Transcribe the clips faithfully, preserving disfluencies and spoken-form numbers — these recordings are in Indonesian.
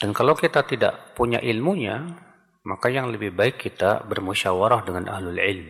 Dan kalau kita tidak punya ilmunya, maka yang lebih baik kita bermusyawarah dengan ahlul ilm.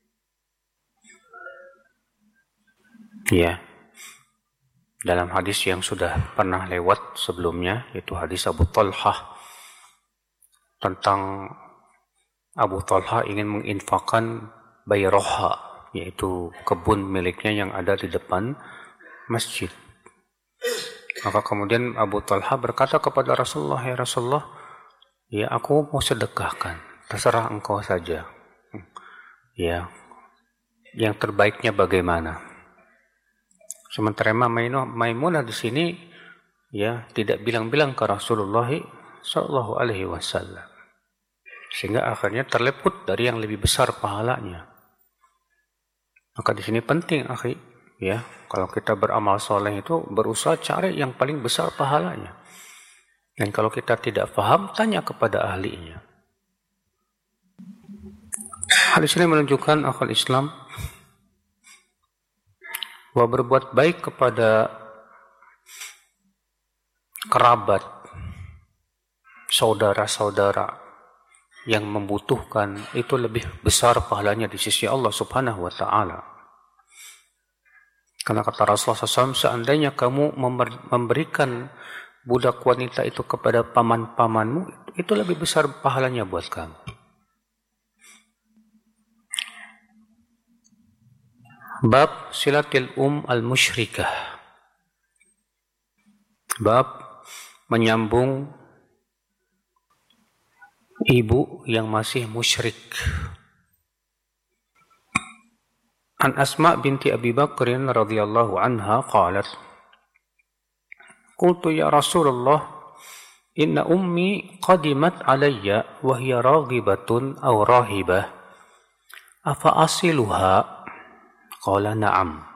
Ya. Dalam hadis yang sudah pernah lewat sebelumnya, yaitu hadis Abu Talhah, tentang Abu Talhah ingin menginfakkan bayroha, yaitu kebun miliknya yang ada di depan masjid. Maka kemudian Abu Talhah berkata kepada Rasulullah, ya Rasulullah, ya aku mau sedekahkan, terserah engkau saja. Ya, yang terbaiknya bagaimana? Sementara Maimunah di sini ya tidak bilang-bilang ke Rasulullah Shallallahu Alaihi Wasallam, sehingga akhirnya terleput dari yang lebih besar pahalanya. Maka di sini penting, akhi, ya, kalau kita beramal soleh itu berusaha cari yang paling besar pahalanya. Dan kalau kita tidak paham, tanya kepada ahlinya. Hadis ini menunjukkan akal Islam bahwa berbuat baik kepada kerabat, saudara-saudara yang membutuhkan itu lebih besar pahalanya di sisi Allah Subhanahu wa taala. Karena kata Rasulullah shallallahu alaihi wasallam, seandainya kamu memberikan budak wanita itu kepada paman-pamanmu, itu lebih besar pahalanya buat kamu. Bab silatil um al-musyrikah. Bab menyambung ibu yang masih musyrik. An Asma binti Abi Bakr radhiyallahu anha qalat, qultu ya Rasulullah, inna ummi qadimat alayya wa hiya raghibatun aw rahibah, afa asiluha? Qala na'am.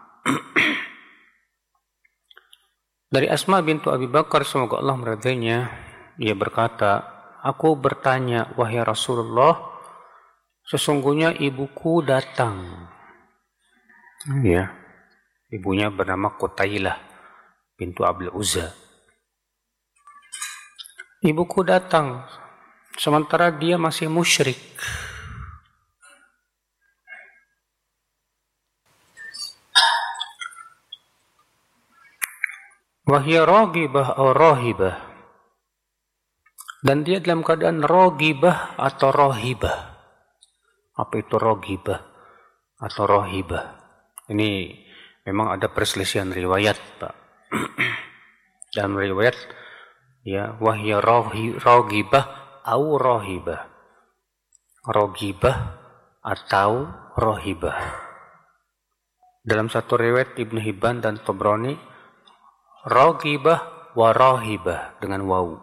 Dari Asma bintu Abi Bakar, semoga Allah meridainya, ia berkata, aku bertanya, wahai Rasulullah, sesungguhnya ibuku datang. Ya, ibunya bernama Qutailah bintu Abdul Uzza. Ibuku datang sementara dia masih musyrik. Wahya ragibah atau rahibah, dan dia dalam keadaan ragibah atau rahibah. Apa itu ragibah atau rahibah? Ini memang ada perselisihan riwayat, Pak. Dalam riwayat ya wahya ragibah atau rahibah, ragibah atau rahibah. Dalam satu riwayat Ibnu Hibban dan Tabrani, ragibah wa rahibah dengan waw.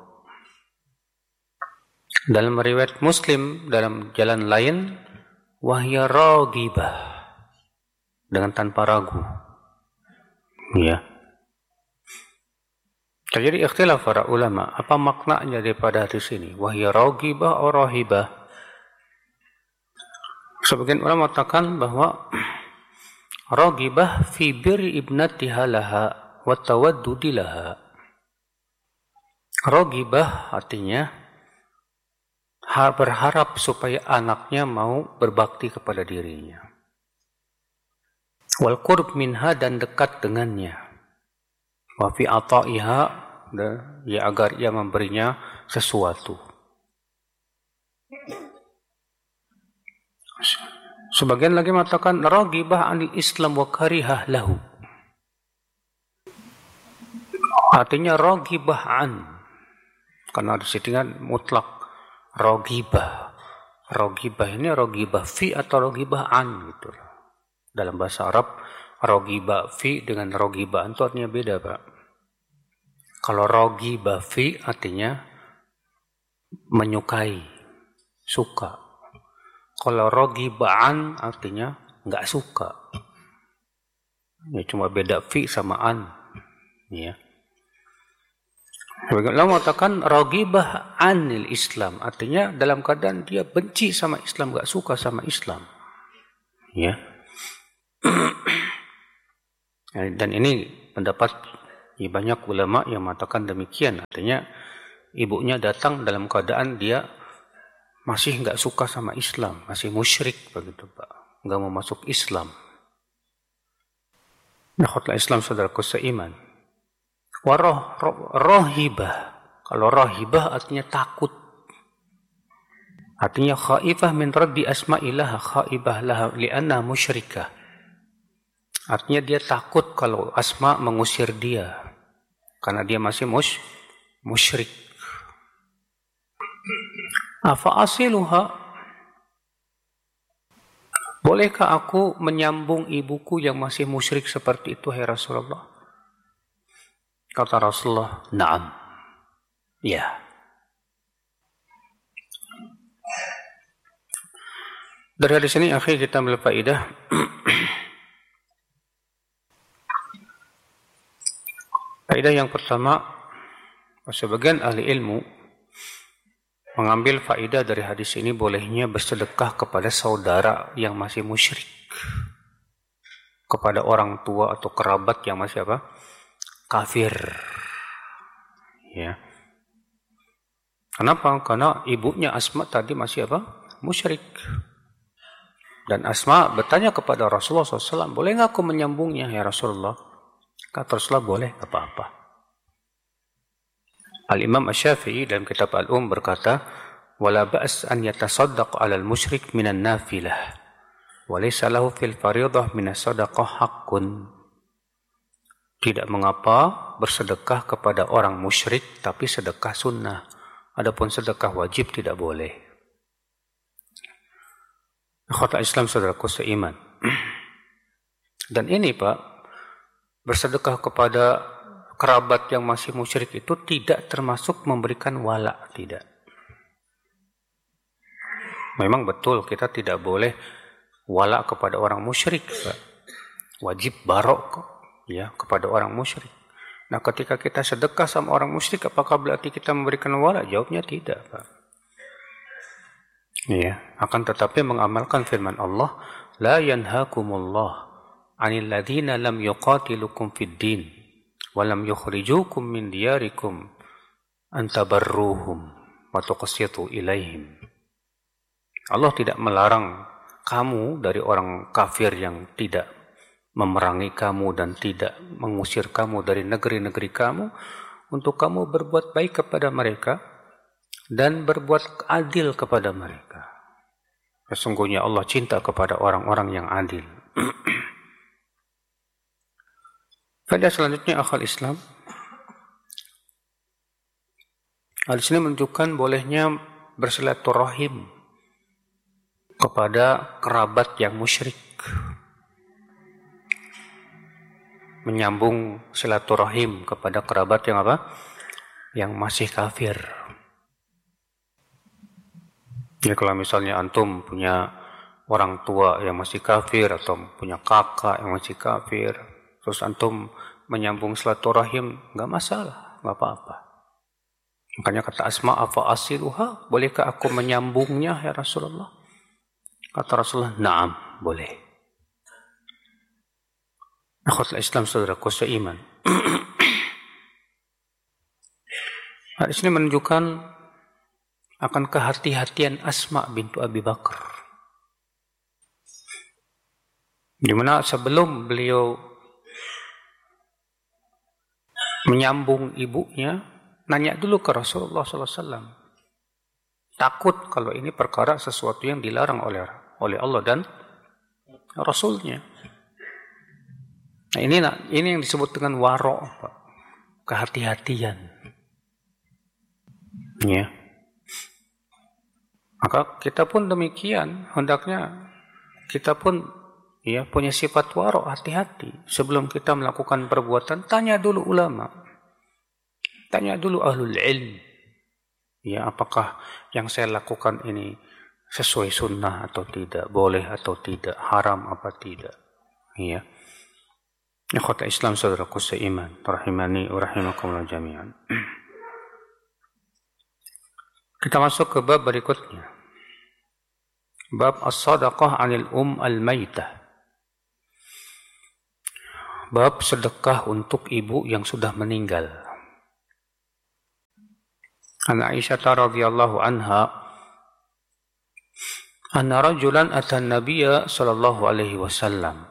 Dalam riwayat Muslim dalam jalan lain, wahya ragibah dengan tanpa ragu. Ya. Terjadi ikhtilaf para ulama, apa maknanya daripada hadis ini? Wahya ragibah atau rahibah? Sebagian ulama mengatakan bahwa ragibah fi birri ibnatiha laha wa tawaddudi laha. Ragibah artinya berharap supaya anaknya mau berbakti kepada dirinya. Wal qurb minha, dan dekat dengannya. Wa fi ata'iha, ya agar ia memberinya sesuatu. Sebagian lagi mengatakan ragibah anil Islam wa karihah lahu. Artinya ragibah an, karena di sini kan mutlak ragibah. Ragibah ini ragibah fi atau ragibah an gitu. Dalam bahasa Arab ragibah fi dengan ragibah an itu artinya beda, Pak. Kalau ragibah fi artinya menyukai, suka. Kalau ragibah an artinya enggak suka. Ya cuma beda fi sama an. Ya. Allah mengatakan ragibah anil Islam, artinya dalam keadaan dia benci sama Islam, gak suka sama Islam. Ya. Dan ini pendapat ya, banyak ulama yang mengatakan demikian, artinya ibunya datang dalam keadaan dia masih nggak suka sama Islam, masih musyrik begitu Pak, nggak mau masuk Islam. Ikhwatul Islam saudaraku seiman. Waroh rohibah. Kalau rohibah artinya takut. Artinya khaifah min raddi asma'illah khaibah laha li'anna musyrikah. Artinya dia takut kalau Asma mengusir dia karena dia masih mus musyrik. Afa asiluha, bolehkah aku menyambung ibuku yang masih musyrik seperti itu, hai Rasulullah? Kata Rasulullah, na'am. Ya. Dari hadis ini akhir kita ambil faedah. Faedah yang pertama, sebagian ahli ilmu mengambil faedah dari hadis ini bolehnya bersedekah kepada saudara yang masih musyrik, kepada orang tua atau kerabat yang masih apa? Kafir. Ya. Kenapa? Karena ibunya Asma tadi masih apa? Musyrik. Dan Asma bertanya kepada Rasulullah shallallahu alaihi wasallam, boleh nggak aku menyambungnya ya Rasulullah? Kata Rasulullah, boleh, apa-apa. Al-Imam Asy-Syafi'i dalam kitab Al-Um berkata, wala ba's an yatasaddaq 'alal musyrik minan nafilah wa laysa lahu fil fariidah minas sadaqah haqqun. Tidak mengapa bersedekah kepada orang musyrik tapi sedekah sunnah. Adapun sedekah wajib tidak boleh. Ikhwatul Islam saudaraku seiman. Dan ini Pak, bersedekah kepada kerabat yang masih musyrik itu tidak termasuk memberikan wala, tidak. Memang betul kita tidak boleh wala kepada orang musyrik, Pak. Wajib barok ya kepada orang musyrik. Nah, ketika kita sedekah sama orang musyrik, apakah berarti kita memberikan wala? Jawabnya tidak, Pak. Ya, akan tetapi mengamalkan firman Allah, la yanhakumullah 'anil ladzina lam yuqatilukum fid din wa lam yukhrijukum min diyarikum an tabarruhum wa tuqsitu ilaihim. Allah tidak melarang kamu dari orang kafir yang tidak memerangi kamu dan tidak mengusir kamu dari negeri-negeri kamu untuk kamu berbuat baik kepada mereka dan berbuat adil kepada mereka. Sesungguhnya Allah cinta kepada orang-orang yang adil. Pada selanjutnya akhal Islam, hal ini menunjukkan bolehnya bersilaturahim kepada kerabat yang musyrik, menyambung silaturahim kepada kerabat yang apa? Yang masih kafir. Ya, kalau misalnya antum punya orang tua yang masih kafir atau punya kakak yang masih kafir, terus antum menyambung silaturahim, nggak masalah, nggak apa-apa. Makanya kata Asma, afa asiluha, bolehkah aku menyambungnya ya Rasulullah? Kata Rasulullah, na'am, boleh. Ikhwatul Islam saudaraku seiman. Hadis ini menunjukkan akan kehati-hatian Asma bintu Abi Bakar. Di mana sebelum beliau menyambung ibunya, nanya dulu ke Rasulullah sallallahu alaihi wasallam. Takut kalau ini perkara sesuatu yang dilarang oleh oleh Allah dan Rasulnya. Nah, ini ini yang disebut dengan waro, kehati-hatian. Ya. Maka kita pun demikian, hendaknya kita pun ya punya sifat waro, hati-hati. Sebelum kita melakukan perbuatan, tanya dulu ulama. Tanya dulu ahlul ilm. Ya, apakah yang saya lakukan ini sesuai sunnah atau tidak, boleh atau tidak, haram apa tidak. Ya. Ikhwata Islam saudaraku seiman, rahimani wa rahimakumullah jami'an. Kita masuk ke bab berikutnya. Bab as-sadaqah 'anil um al-maitah. Bab sedekah untuk ibu yang sudah meninggal. An Aisyah radhiyallahu anha anna rajulan ata an-nabiyya sallallahu alaihi wasallam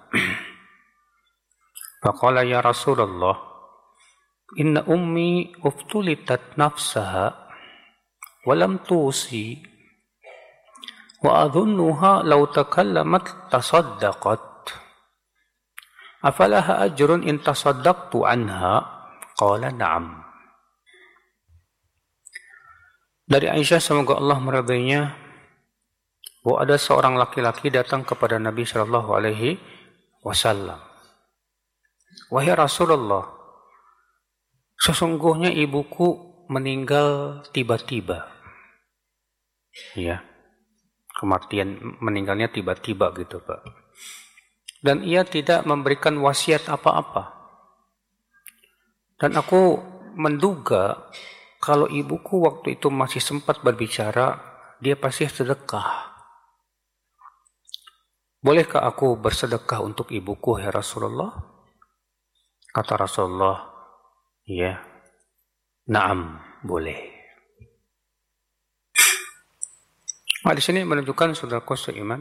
faqala ya Rasulullah inna ummi uftulitat nafsaha wa lam tusi wa adhunnuha law takallamat tasaddaqat afalaha ajrun in tasaddaqtu anha qala na'am. Dari Aisyah, semoga Allah meridainya, bahwa ada seorang laki-laki datang kepada Nabi Shallallahu Alaihi Wasallam. Wahai Rasulullah, sesungguhnya ibuku meninggal tiba-tiba. Ya, kematian meninggalnya tiba-tiba gitu, Pak. Dan ia tidak memberikan wasiat apa-apa. Dan aku menduga kalau ibuku waktu itu masih sempat berbicara, dia pasti sedekah. Bolehkah aku bersedekah untuk ibuku, ya Rasulullah? Kata Rasulullah, ya, na'am, boleh. Nah, di sini menunjukkan saudaraku seiman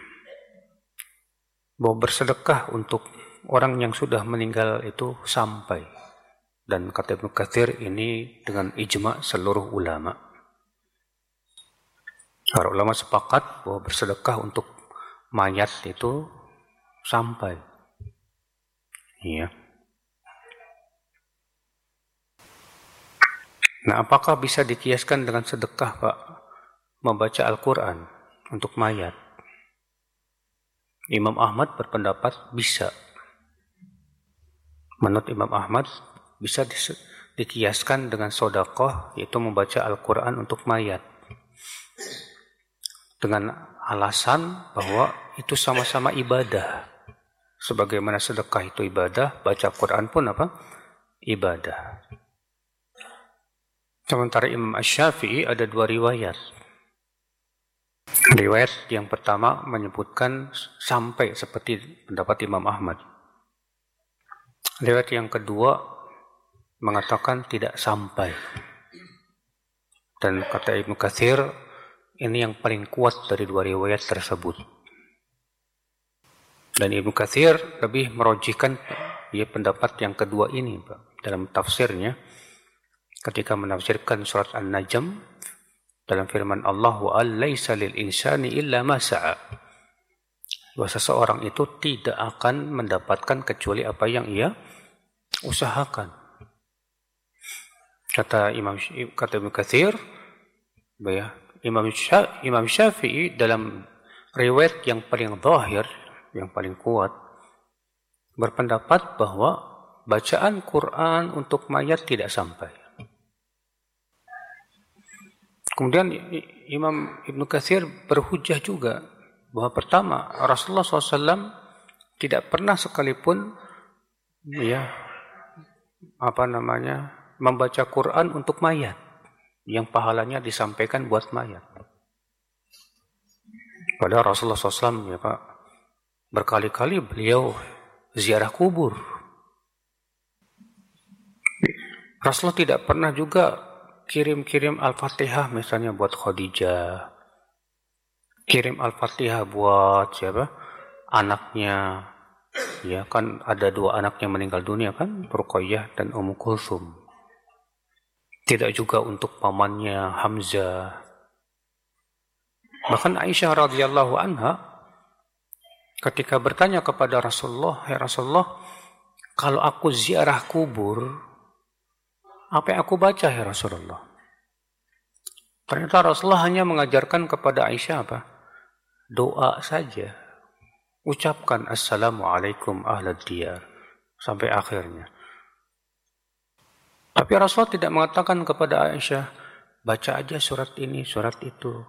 bahwa bersedekah untuk orang yang sudah meninggal itu sampai. Dan kata Ibnu Katsir ini dengan ijma' seluruh ulama. Para ulama sepakat bahwa bersedekah untuk mayat itu sampai. Iya. Nah, apakah bisa dikiaskan dengan sedekah, Pak? Membaca Al-Quran untuk mayat? Imam Ahmad berpendapat bisa. Menurut Imam Ahmad, bisa dikiaskan dengan sedekah, yaitu membaca Al-Quran untuk mayat. Dengan alasan bahwa itu sama-sama ibadah. Sebagaimana sedekah itu ibadah, baca Quran pun apa? Ibadah. Sementara Imam Asy-Syafi'i ada dua riwayat. Riwayat yang pertama menyebutkan sampai seperti pendapat Imam Ahmad. Riwayat yang kedua mengatakan tidak sampai. Dan kata Ibnu Katsir, ini yang paling kuat dari dua riwayat tersebut. Dan Ibnu Katsir lebih merojihkan ya, pendapat yang kedua ini, Pak, dalam tafsirnya ketika menafsirkan surat An-Najm dalam firman Allah, wa laisa lil insani illa ma sa'a. Bahwa seseorang itu tidak akan mendapatkan kecuali apa yang ia usahakan. Kata Imam kata Ibnu Katsir, ya, Imam Syafi'i, Imam Syafi'i dalam riwayat yang paling zahir, yang paling kuat, berpendapat bahwa bacaan Quran untuk mayat tidak sampai. Kemudian Imam Ibnu Katsir berhujjah juga bahwa pertama Rasulullah shallallahu alaihi wasallam tidak pernah sekalipun ya apa namanya membaca Quran untuk mayat yang pahalanya disampaikan buat mayat. Padahal Rasulullah shallallahu alaihi wasallam ya Pak, berkali-kali beliau ziarah kubur. Rasulullah tidak pernah juga kirim-kirim Al-Fatihah misalnya buat Khadijah, kirim Al-Fatihah buat siapa? Anaknya. Ya kan ada dua anak yang meninggal dunia kan, Ruqayyah dan Ummu Kulsum. Tidak juga untuk pamannya Hamzah. Bahkan Aisyah radhiyallahu anha ketika bertanya kepada Rasulullah, "Ya Rasulullah, kalau aku ziarah kubur, apa yang aku baca ya Rasulullah?" Ternyata Rasulullah hanya mengajarkan kepada Aisyah apa? Doa saja. Ucapkan Assalamualaikum ahlad diyar. Sampai akhirnya. Tapi Rasulullah tidak mengatakan kepada Aisyah, baca aja surat ini, surat itu.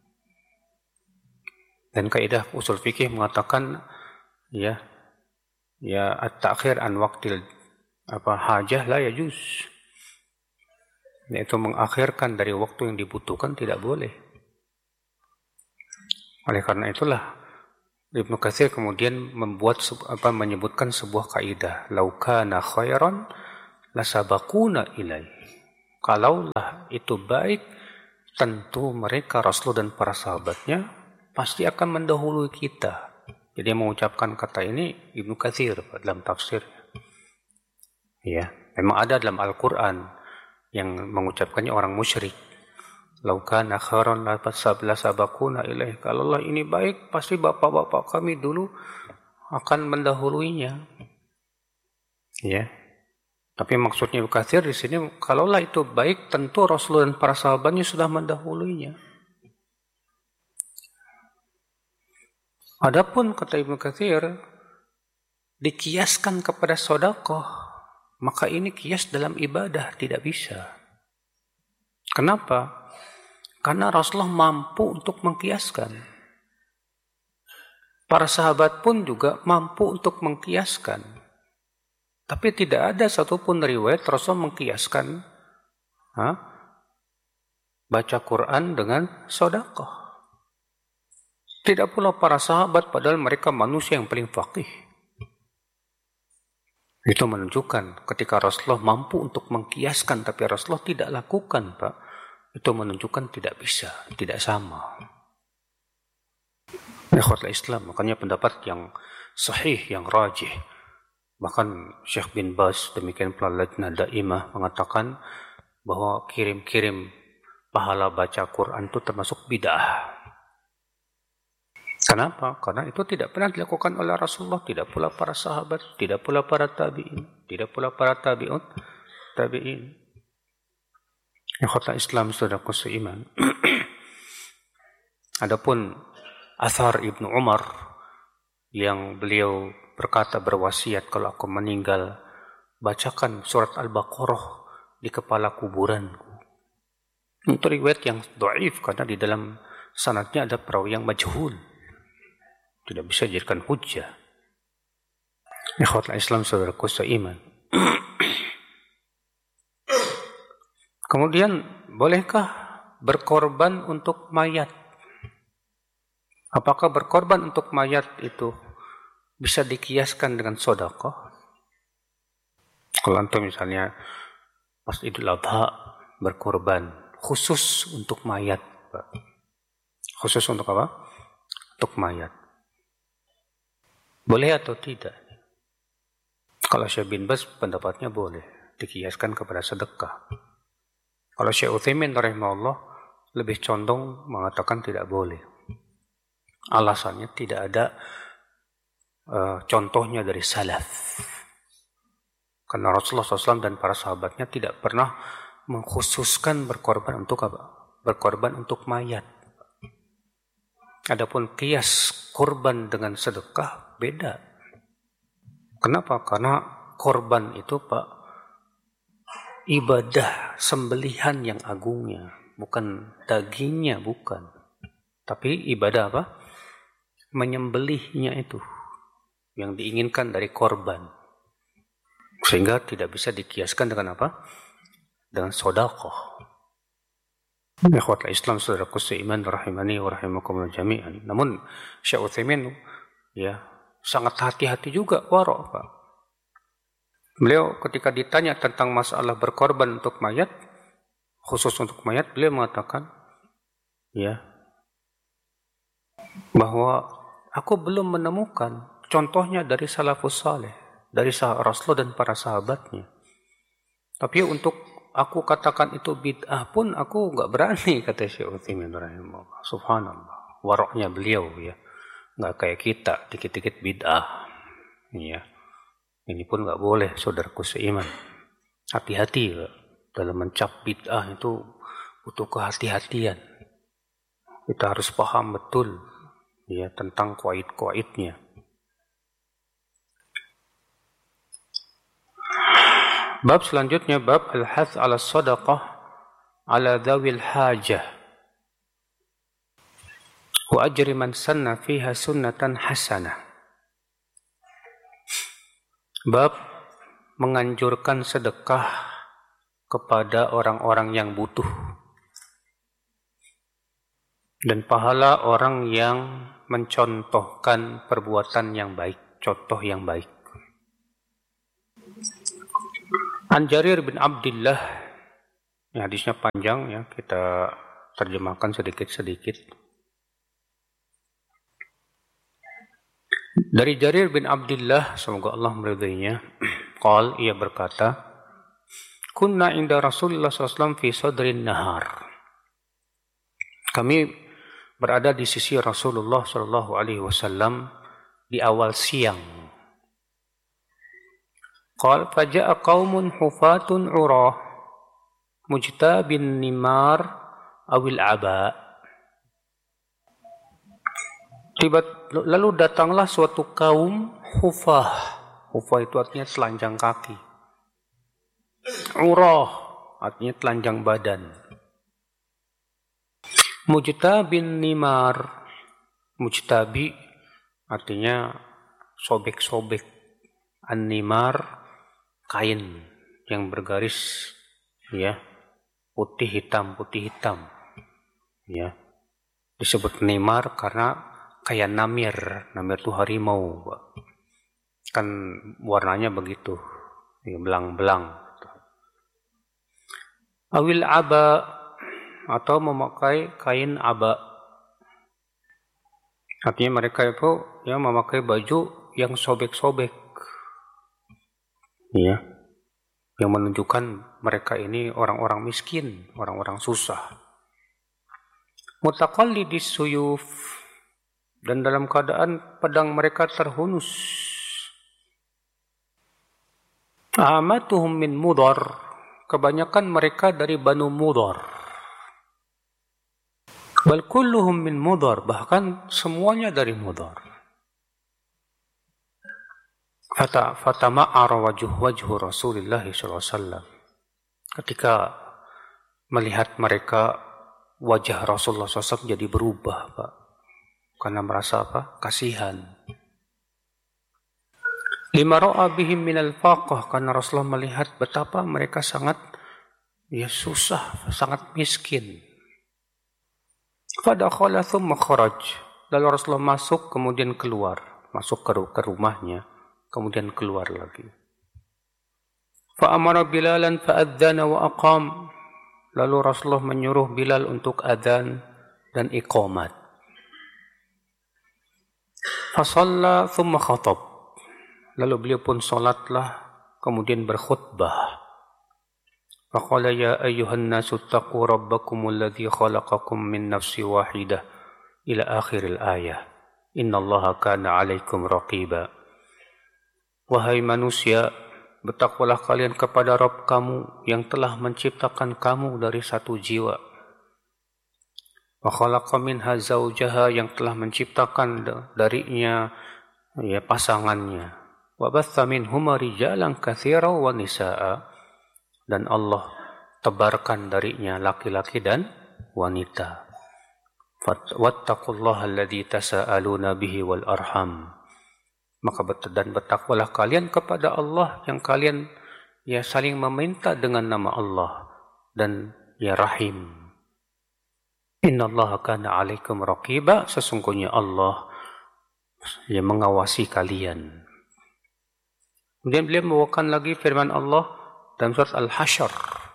Dan kaidah usul fikih mengatakan, ya, ya at-ta'khir an waqtil apa hajah la yajuz. Yaitu mengakhirkan dari waktu yang dibutuhkan tidak boleh. Oleh karena itulah Ibnu Katsir kemudian membuat apa menyebutkan sebuah kaidah, lau kana khairan lasabaquna ilaihi. kalaulah itu baik, tentu mereka Rasul dan para sahabatnya pasti akan mendahului kita. Jadi yang mengucapkan kata ini Ibnu Katsir dalam tafsir. Ya, memang ada dalam Al-Quran yang mengucapkannya orang musyrik. Lau kana khairan la sabaquna ilaih. Kalau Allah ini baik, pasti bapak-bapak kami dulu akan mendahuluinya. Ya. Tapi maksudnya Ibnu Katsir di sini, kalaulah itu baik, tentu Rasul dan para sahabatnya sudah mendahuluinya. Adapun kata Ibnu Katsir, dikiaskan kepada sedekah, maka ini kias dalam ibadah tidak bisa. Kenapa? Karena Rasulullah mampu untuk mengkiaskan. Para sahabat pun juga mampu untuk mengkiaskan. Tapi tidak ada satupun riwayat Rasul mengkiaskan ha? baca Quran dengan sedekah. Tidak pula para sahabat, padahal mereka manusia yang paling faqih. Itu menunjukkan ketika Rasulullah mampu untuk mengkiaskan, tapi Rasulullah tidak lakukan, Pak. Itu menunjukkan tidak bisa, tidak sama. Ikhwatul Islam, makanya pendapat yang sahih, yang rajih. Bahkan Syekh bin Baz, demikian pula Lajnah Daimah, mengatakan bahwa kirim-kirim pahala baca Quran itu termasuk bid'ah. Kenapa? Karena itu tidak pernah dilakukan oleh Rasulullah, tidak pula para sahabat, tidak pula para tabi'in, tidak pula para tabi'un, tabi'in. Ikhwatul Islam, saudaraku seiman. Adapun athar Ibnu Umar yang beliau berkata, berwasiat, kalau aku meninggal, bacakan surat Al-Baqarah di kepala kuburanku. Itu riwayat yang dhaif karena di dalam sanadnya ada perawi yang majhul. Tidak bisa dijadikan hujjah. Ikhwatul Islam, saudaraku seiman. Kemudian, bolehkah berkorban untuk mayat? Apakah berkorban untuk mayat itu bisa dikiaskan dengan sedekah? Kalau antum misalnya pas Idul Adha berkorban khusus untuk mayat, khusus untuk apa? Untuk mayat. Boleh atau tidak? Kalau Syekh bin Baz pendapatnya boleh dikiaskan kepada sedekah. Kalau Syekh Utsaimin rahimahullah lebih condong mengatakan tidak boleh. Alasannya tidak ada uh, contohnya dari salaf. Karena Rasulullah shallallahu alaihi wasallam dan para sahabatnya tidak pernah mengkhususkan berkorban untuk apa? Berkorban untuk mayat. Adapun kias korban dengan sedekah beda. Kenapa? Karena korban itu, Pak, ibadah sembelihan yang agungnya, bukan dagingnya, bukan. Tapi ibadah apa? Menyembelihnya itu yang diinginkan dari korban. Sehingga tidak bisa dikiaskan dengan apa? Dengan sedekah. Ikhwatul Islam, saudaraku seiman rahimani wa rahimakumullah jami'an. Namun Syekh Utsaimin ya sangat hati-hati juga, wara', Pak. Beliau ketika ditanya tentang masalah berkorban untuk mayat, khusus untuk mayat, beliau mengatakan ya bahwa aku belum menemukan contohnya dari salafus saleh, dari Rasulullah dan para sahabatnya. Tapi untuk aku katakan itu bid'ah pun aku enggak berani, kata Syekh Utsaimin rahimahullah. Subhanallah, waroknya beliau ya. Enggak kayak kita, dikit-dikit bid'ah. Ya. Ini pun enggak boleh, saudaraku seiman. Hati-hati ya. Dalam mencap bid'ah itu butuh kehati-hatian. Kita harus paham betul ya tentang kuait-kuaitnya. Bab selanjutnya, bab al-hath ala sadaqah ala dhawil hajah wa ajri man sanna fiha sunnatan hasanah. Bab menganjurkan sedekah kepada orang-orang yang butuh dan pahala orang yang mencontohkan perbuatan yang baik, contoh yang baik. An Jarir bin Abdullah Ya, hadisnya panjang ya, kita terjemahkan sedikit-sedikit. Dari Jarir bin Abdullah, semoga Allah meridainya, qal, ia berkata, kunna inda Rasulullah sallallahu alaihi wasallam fi sadrin nahar. Kami berada di sisi Rasulullah sallallahu alaihi wasallam di awal siang. Qal faja'a qaumun hufatun urah mujtabin nimar awil aba. Tiba, lalu datanglah suatu kaum hufah. Hufah itu artinya telanjang kaki. Urah artinya telanjang badan. Mujtabin nimar. Mujtabi artinya sobek-sobek. An-nimar kain yang bergaris, ya, putih hitam, putih hitam, ya. Disebut nimar karena kayak namir. Namir itu harimau, kan warnanya begitu, ya, belang-belang. Awil aba atau memakai kain aba. Artinya mereka itu ya memakai baju yang sobek-sobek, ya, yang menunjukkan mereka ini orang-orang miskin, orang-orang susah. Mutaqallidis suyuf, dan dalam keadaan pedang mereka terhunus. Amatuhum min Mudar, kebanyakan mereka dari Banu Mudar. Bal kulluhum min Mudar, bahkan semuanya dari Mudar. Fata fatama'ara wajhu wajhu Rasulullah sallallahu alaihi wasallam. Ketika melihat mereka, wajah Rasulullah sallallahu alaihi wasallam jadi berubah, Pak. Karena merasa apa? Kasihan. Lima ra'a bihim minal faqah, karena Rasulullah melihat betapa mereka sangat ya susah, sangat miskin. Fadakhala thumma kharaj. Lalu Rasulullah masuk kemudian keluar, masuk ke, ke rumahnya, kemudian keluar lagi. Fa'amara Bilalan fa'adzana wa aqam. Lalu Rasulullah menyuruh Bilal untuk adzan dan iqamat. Fasalla thumma khatab. Lalu beliau pun salatlah, kemudian berkhutbah. Faqala ya ayyuhan nasu taqu rabbakumul ladzi khalaqakum min nafsi wahidah ila akhiril ayah. Innallaha kana 'alaikum raqiba. Wahai manusia, bertakwalah kalian kepada Rabb kamu yang telah menciptakan kamu dari satu jiwa. Wa khalaqa minha zawjaha, yang telah menciptakan darinya ya pasangannya. Wa batha minhuma rijalan katsiran wa nisaa, dan Allah tebarkan darinya laki-laki dan wanita. Wattaqullaha alladzi tasaaluna bihi wal arham. Maka dan bertakwalah kalian kepada Allah yang kalian ya saling meminta dengan nama Allah dan ya Rahim. Innallaha kana 'alaikum raqiba, sesungguhnya Allah yang mengawasi kalian. Kemudian beliau membawakan lagi firman Allah dalam surat Al-Hasyr.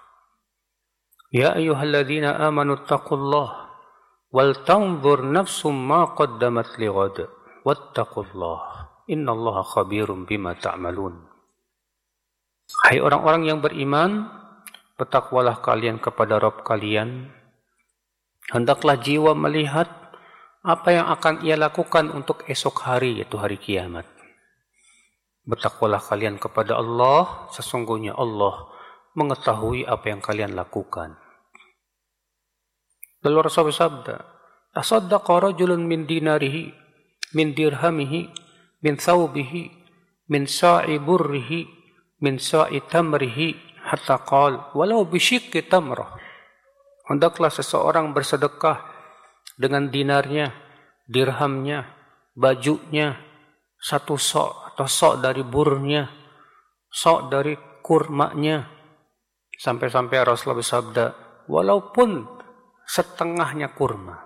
Ya ayyuhalladzina amanu taqullaha wal tanzur nafsum ma qaddamat lighad wattaqullaha innallaha khabirum bima ta'malun. Hai orang-orang yang beriman, bertakwalah kalian kepada Rabb kalian. Hendaklah jiwa melihat apa yang akan ia lakukan untuk esok hari, yaitu hari kiamat. Bertakwalah kalian kepada Allah, sesungguhnya Allah mengetahui apa yang kalian lakukan. Lalu Rasulullah bersabda, tasaddaqa rajulun min dinarihi, min dirhamihi, min thawbihi, min sa'i burrihi, min sa'i tamrihi, hatta qal, walau bisyikki tamrah. Hendaklah seseorang bersedekah dengan dinarnya, dirhamnya, bajunya, satu sok atau sok dari burnya, sok dari kurmanya, sampai-sampai Rasulullah bersabda, walaupun setengahnya kurma.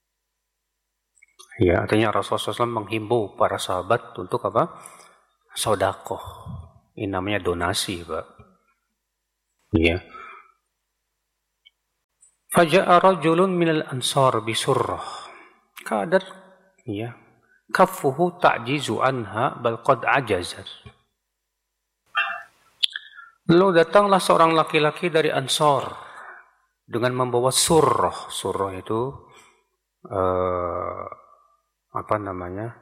Ya, artinya Rasulullah shallallahu alaihi wasallam menghimbau para sahabat untuk apa? Sedekah. Ini namanya donasi, Pak. Ya. Faja'a rajulun minal ansar bisurrah. Kadat ya kaffuhu ta'jizu anha bal qad ajazat. Lalu datanglah seorang laki-laki dari Ansar dengan membawa surrah. Surrah itu uh, apa namanya?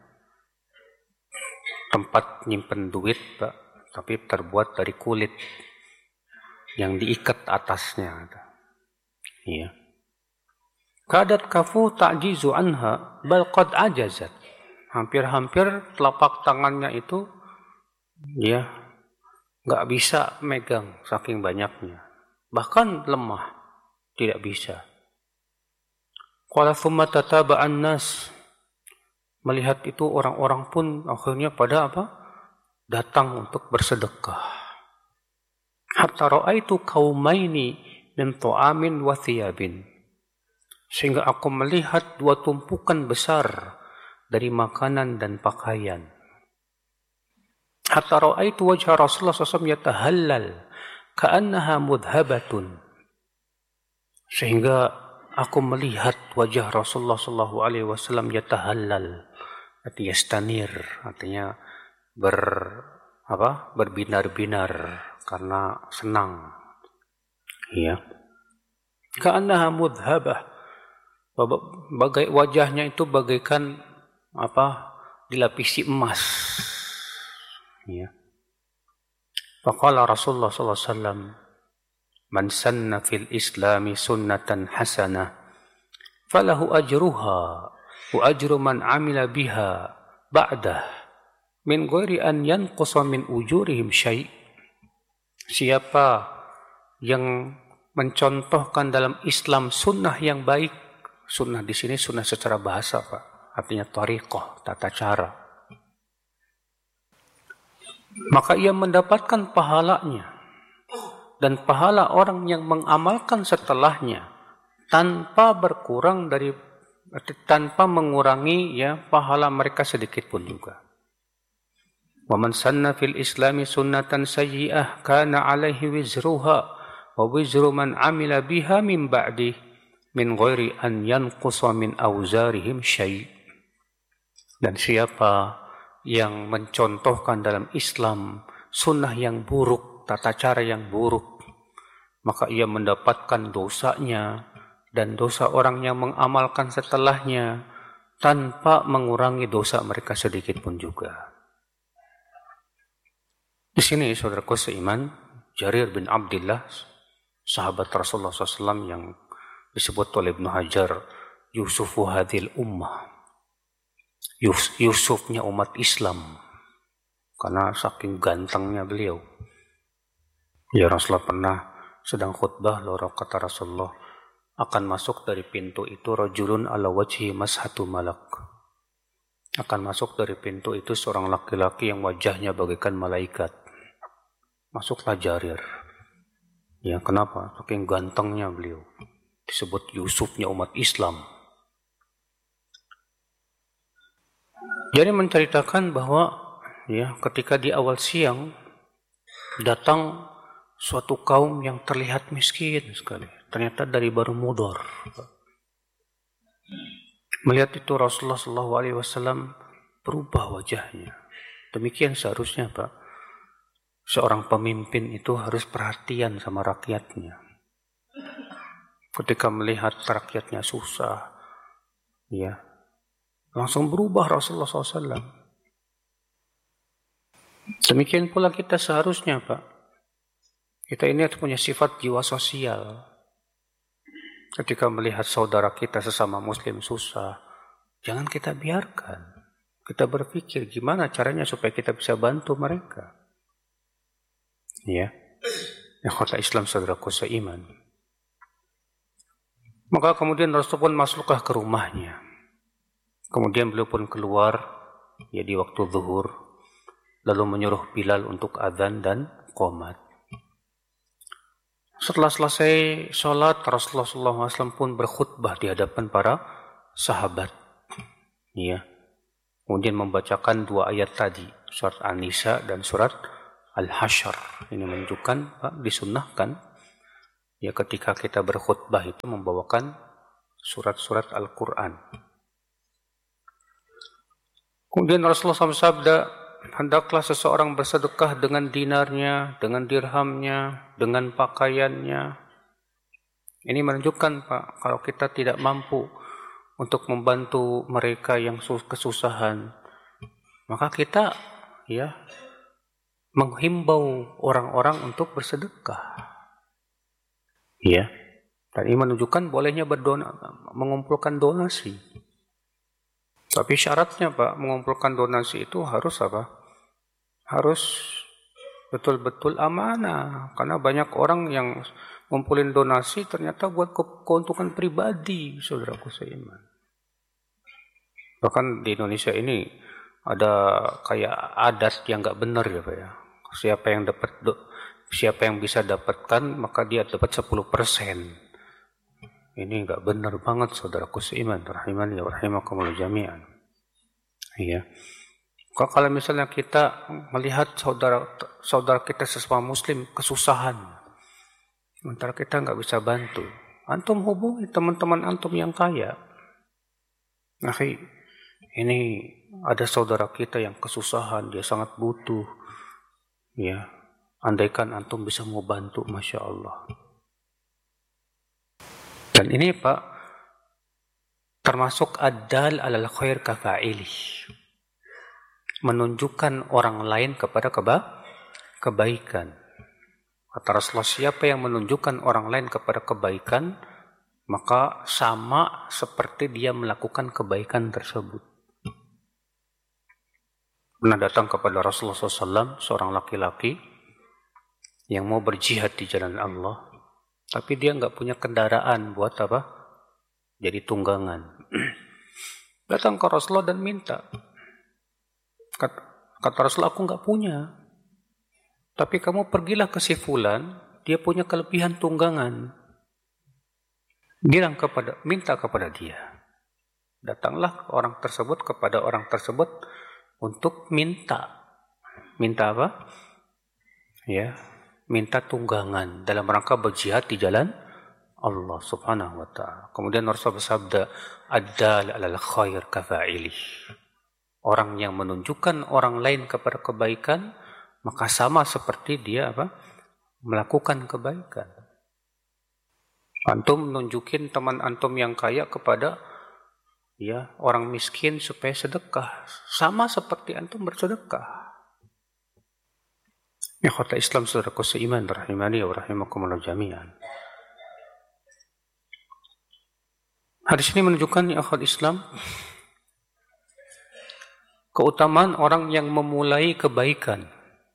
Tempat nyimpen duit, Pak, tapi terbuat dari kulit yang diikat atasnya. Iya. Kadat kafu ta'jizu anha bal qad ajazat. Hampir-hampir telapak tangannya itu ya nggak bisa megang saking banyaknya. Bahkan lemah, tidak bisa. Qala thumma tataba'an nas. Melihat itu orang-orang pun akhirnya pada apa? Datang untuk bersedekah. Hatta ra'aitu qaumaini min ta'amin wa thiyabin. Sehingga aku melihat dua tumpukan besar dari makanan dan pakaian. Hatta ra'aitu wajha Rasulullah sallallahu alaihi wasallam yatahallal ka'annaha mudhabatun. Sehingga aku melihat wajah Rasulullah sallallahu alaihi wasallam yatahallal, artinya yastanir, artinya ber apa? berbinar-binar karena senang. Iya. Ka'annaha mudhabah. Bagai wajahnya itu bagaikan apa? dilapisi emas. Ya. Faqala Rasulullah sallallahu alaihi wasallam, "Man sanna fil Islami sunnatan hasanah, falahu ajruha wa ajru man amila biha ba'dah, min ghairi an yanqusa min ujurihim syai'." Siapa yang mencontohkan dalam Islam sunnah yang baik, sunnah di sini sunnah secara bahasa, Pak, artinya thariqah, tata cara, maka ia mendapatkan pahalanya dan pahala orang yang mengamalkan setelahnya tanpa berkurang dari tanpa mengurangi ya pahala mereka sedikit pun juga. Wa man sanna fil Islami sunnatan sayyi'ah kana 'alaihi wizruha wa wizru man 'amila biha min ba'di min ghairi an yanqusa min awzarihim syai'. Dan siapa yang mencontohkan dalam Islam sunnah yang buruk, tata cara yang buruk, maka ia mendapatkan dosanya dan dosa orang yang mengamalkan setelahnya tanpa mengurangi dosa mereka sedikit pun juga. Di sini saudaraku seiman, Jarir bin Abdullah, sahabat Rasulullah shallallahu alaihi wasallam yang disebut oleh Ibnu Hajar Yusufu hadhil ummah, Yusufnya umat Islam, karena saking gantengnya beliau. Ya Rasulullah pernah sedang khutbah, lalu kata Rasulullah, akan masuk dari pintu itu rajulun ala wajhi mashatu malak. Akan masuk dari pintu itu seorang laki-laki yang wajahnya bagaikan malaikat. Masuklah Jarir. Ya kenapa? Saking gantengnya beliau. Disebut Yusufnya umat Islam. Jadi menceritakan bahwa ya ketika di awal siang datang suatu kaum yang terlihat miskin sekali. Ternyata dari Banu Mudhar. Melihat itu Rasulullah shallallahu alaihi wasallam berubah wajahnya. Demikian seharusnya, Pak. Seorang pemimpin itu harus perhatian sama rakyatnya. Ketika melihat rakyatnya susah, ya langsung berubah Rasulullah shallallahu alaihi wasallam. Demikian pula kita seharusnya, Pak. Kita ini harus punya sifat jiwa sosial. Ketika melihat saudara kita sesama muslim susah, jangan kita biarkan. Kita berpikir gimana caranya supaya kita bisa bantu mereka. Ya, ya kata Islam saudaraku seiman. Maka kemudian Rasul pun masuklah ke rumahnya. Kemudian beliau pun keluar ya di waktu zuhur, lalu menyuruh Bilal untuk adzan dan qomat. Setelah selesai sholat, Rasulullah shallallahu alaihi wasallam pun berkhutbah di hadapan para sahabat. Ya. Kemudian membacakan dua ayat tadi, surat An-Nisa dan surat Al-Hasyr. Ini menunjukkan, Pak, disunnahkan Ya, ketika kita berkhutbah itu membawakan surat-surat Al-Quran. Kemudian Rasulullah shallallahu alaihi wasallam sabda, hendaklah seseorang bersedekah dengan dinarnya, dengan dirhamnya, dengan pakaiannya. Ini menunjukkan, Pak, kalau kita tidak mampu untuk membantu mereka yang kesusahan, maka kita ya menghimbau orang-orang untuk bersedekah. Ya, dan ini menunjukkan bolehnya berdona, mengumpulkan donasi. Tapi syaratnya, Pak, mengumpulkan donasi itu harus apa? Harus betul-betul amanah. Karena banyak orang yang ngumpulin donasi ternyata buat ke- keuntungan pribadi, saudaraku seiman. Bahkan di Indonesia ini ada kayak adat yang nggak benar ya, Pak ya. Siapa yang dapat do- siapa yang bisa dapatkan maka dia dapat sepuluh persen. Ini nggak benar banget, saudaraku seiman, rahimani wa rahimakumullah jami'an. Iya. Kalau misalnya kita melihat saudara saudara kita sesama muslim kesusahan, sementara kita nggak bisa bantu, antum hubungi teman-teman antum yang kaya. Nah, ini ada saudara kita yang kesusahan, dia sangat butuh. Ya, andaikan antum bisa mau bantu, masya Allah. Dan ini, Pak, termasuk ad-dal alal khair kafa'ilih, menunjukkan orang lain kepada keba kebaikan. Kata Rasulullah, siapa yang menunjukkan orang lain kepada kebaikan, maka sama seperti dia melakukan kebaikan tersebut. Pernah datang kepada Rasulullah shallallahu alaihi wasallam seorang laki-laki yang mau berjihad di jalan Allah, tapi dia nggak punya kendaraan buat apa? Jadi tunggangan. Datang ke Rasulullah dan minta. Kata, kata Rasulullah, aku nggak punya. Tapi kamu pergilah ke si fulan, dia punya kelebihan tunggangan. Bilang kepada, minta kepada dia. Datanglah orang tersebut kepada orang tersebut untuk minta. Minta apa? Ya, minta tunggangan dalam rangka berjihad di jalan Allah Subhanahu wa taala. Kemudian Rasulullah bersabda, ad-dal 'alal khair kafa'ilih. Orang yang menunjukkan orang lain kepada kebaikan, maka sama seperti dia apa? Melakukan kebaikan. Antum nunjukin teman antum yang kaya kepada ya orang miskin supaya sedekah, sama seperti antum bersedekah. Ya kata Islam, saudaraku seiman, rahimani wa rahimakumullah jami'an. Hadis ini menunjukkan, ya akhwat Islam, keutamaan orang yang memulai kebaikan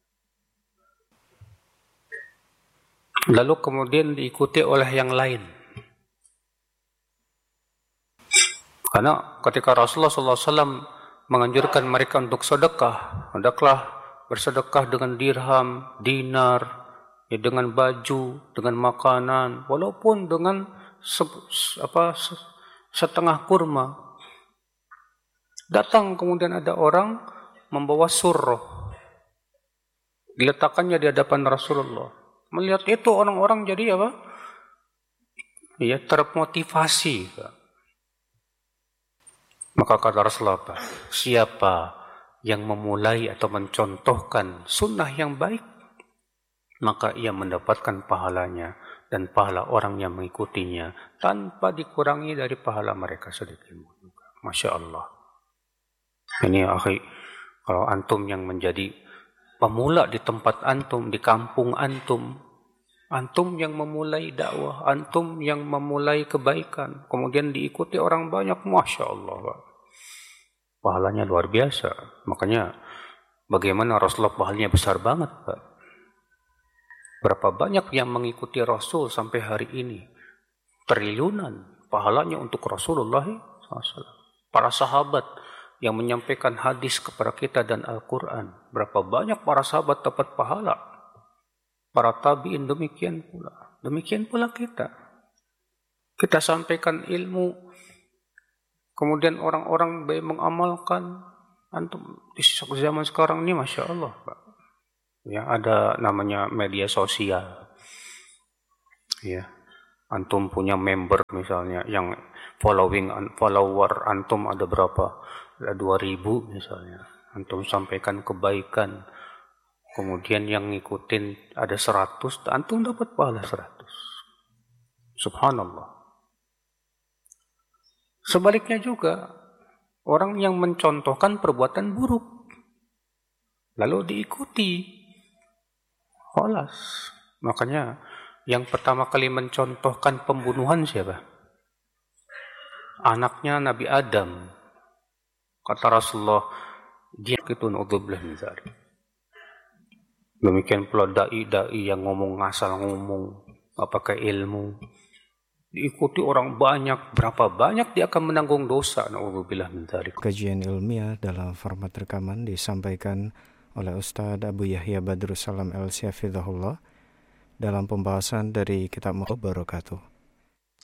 lalu kemudian diikuti oleh yang lain. Karena ketika Rasulullah shallallahu alaihi wasallam menganjurkan mereka untuk sedekah, hendaklah bersedekah dengan dirham, dinar, ya, dengan baju, dengan makanan, walaupun dengan se, apa, setengah kurma. Datang kemudian ada orang membawa surroh, diletakkannya di hadapan Rasulullah. Melihat itu orang-orang jadi apa? Ya, termotivasi. Maka kata Rasulullah apa? Siapa yang memulai atau mencontohkan sunnah yang baik, maka ia mendapatkan pahalanya dan pahala orang yang mengikutinya tanpa dikurangi dari pahala mereka sedikit pun. Masya Allah. Ini akhi, kalau antum yang menjadi pemula di tempat antum, di kampung antum, antum yang memulai dakwah, antum yang memulai kebaikan, kemudian diikuti orang banyak, Masya Allah, Pak. Pahalanya luar biasa. Makanya bagaimana Rasulullah pahalanya besar banget, Pak. Berapa banyak yang mengikuti Rasul sampai hari ini? Triliunan pahalanya untuk Rasulullah shallallahu alaihi wasallam. Para sahabat yang menyampaikan hadis kepada kita dan Al-Quran, berapa banyak para sahabat dapat pahala. Para tabi'in demikian pula. Demikian pula kita. Kita sampaikan ilmu, kemudian orang-orang baik mengamalkan. Antum di zaman sekarang ini, Masya Allah, Pak. Ya, ada namanya media sosial. Ya, Antum punya member misalnya, yang following follower antum ada berapa? Ada dua ribu misalnya. Antum sampaikan kebaikan, kemudian yang ngikutin ada seratus, antum dapat pahala seratus. Subhanallah. Sebaliknya juga, orang yang mencontohkan perbuatan buruk, lalu diikuti, kholas. Makanya yang pertama kali mencontohkan pembunuhan siapa? Anaknya Nabi Adam. Kata Rasulullah, dia itu naudzubillah min dzalik. Demikian pula dai-dai yang ngomong ngasal ngomong, nggak pakai ilmu, diikuti orang banyak, berapa banyak dia akan menanggung dosa. Naudzubillah min dzalik. Kajian ilmiah dalam format rekaman disampaikan oleh Ustadz Abu Yahya Badrus Salam El Syafidahullah dalam pembahasan dari kitab Mubarakatuh.